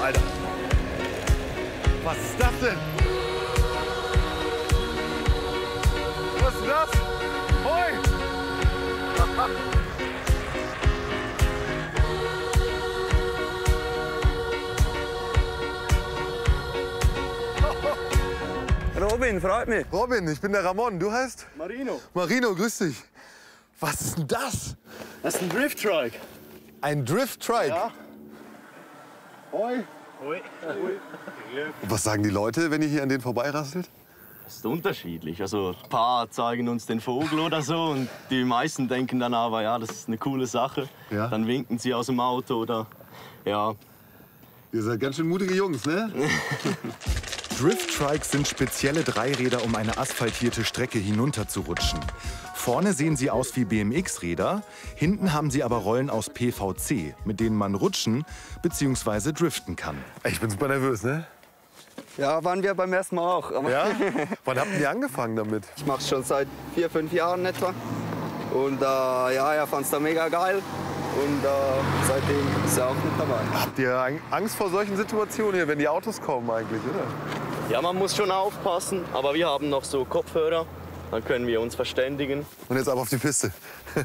Alter. Was ist das denn? Was ist das? Hoi! Robin, freut mich. Robin, ich bin der Ramon. Du heißt? Marino. Marino, grüß dich. Was ist denn das? Das ist ein Drift-Trike. Ein Drift-Trike? Ja. Hoi. Hoi. Und was sagen die Leute, wenn ihr hier an denen vorbeirasselt? Das ist unterschiedlich. Also ein paar zeigen uns den Vogel oder so und die meisten denken dann aber, ja, das ist eine coole Sache. Ja. Dann winken sie aus dem Auto oder ja. Ihr seid ganz schön mutige Jungs, ne? Drift-Trikes sind spezielle Dreiräder, um eine asphaltierte Strecke hinunterzurutschen. Vorne sehen sie aus wie BMX-Räder, hinten haben sie aber Rollen aus PVC, mit denen man rutschen bzw. driften kann. Ich bin super nervös, ne? Ja, waren wir beim ersten Mal auch. Aber Ja? Wann habt ihr angefangen damit? ich mache es schon seit 4, 5 Jahren etwa. Und ja, er fand es da mega geil. Und seitdem ist er auch mit dabei. Habt ihr Angst vor solchen Situationen hier, wenn die Autos kommen eigentlich, oder? Ja, man muss schon aufpassen, aber wir haben noch so Kopfhörer, dann können wir uns verständigen. Und jetzt ab auf die Piste.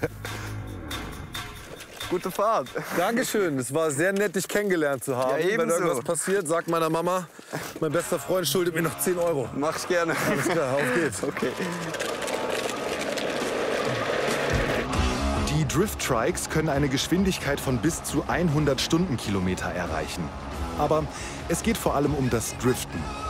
Gute Fahrt. Dankeschön, es war sehr nett, dich kennengelernt zu haben. Ja, Wenn ebenso. irgendwas passiert, sag meiner Mama, mein bester Freund schuldet mir noch 10 Euro. Mach ich gerne. Alles klar, auf geht's. Okay. Die Drift-Trikes können eine Geschwindigkeit von bis zu 100 Stundenkilometer erreichen. Aber es geht vor allem um das Driften.